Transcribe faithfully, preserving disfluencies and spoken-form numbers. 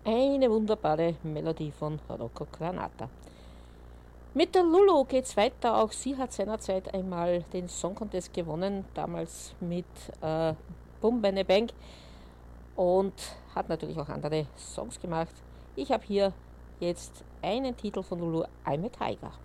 Eine wunderbare Melodie von Rocco Granata. Mit der Lulu geht's weiter. Auch sie hat seinerzeit einmal den Song Contest gewonnen, damals mit äh, Bum Bene Bang, und hat natürlich auch andere Songs gemacht. Ich habe hier jetzt einen Titel von Lulu, I'm a Tiger.